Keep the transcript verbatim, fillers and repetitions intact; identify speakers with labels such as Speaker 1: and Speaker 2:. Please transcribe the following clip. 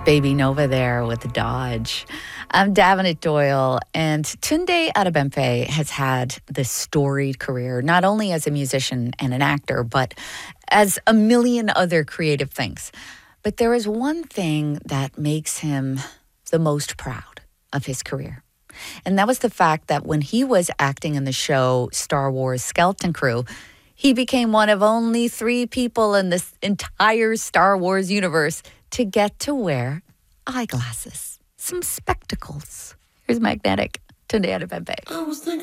Speaker 1: Baby Nova there with Dodge. I'm Davenant Doyle, and Tunde Adebimpe has had this storied career, not only as a musician and an actor, but as a million other creative things. But there is one thing that makes him the most proud of his career. And that was the fact that when he was acting in the show Star Wars Skeleton Crew, he became one of only three people in this entire Star Wars universe to get to wear eyeglasses, some spectacles. Here's Magnetic, Tunde Adebimpe.
Speaker 2: I was thinking